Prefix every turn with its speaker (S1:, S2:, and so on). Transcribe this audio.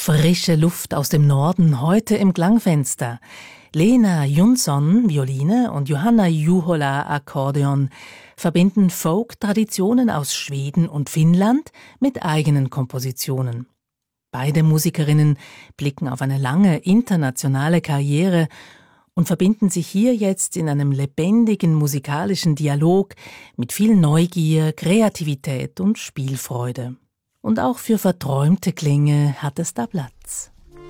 S1: Frische Luft aus dem Norden, heute im Klangfenster. Lena Jonsson, Violine, und Johanna Juhola, Akkordeon, verbinden Folk-Traditionen aus Schweden und Finnland mit eigenen Kompositionen. Beide Musikerinnen blicken auf eine lange internationale Karriere und verbinden sich hier jetzt in einem lebendigen musikalischen Dialog mit viel Neugier, Kreativität und Spielfreude. Und auch für verträumte Klänge hat es da Platz.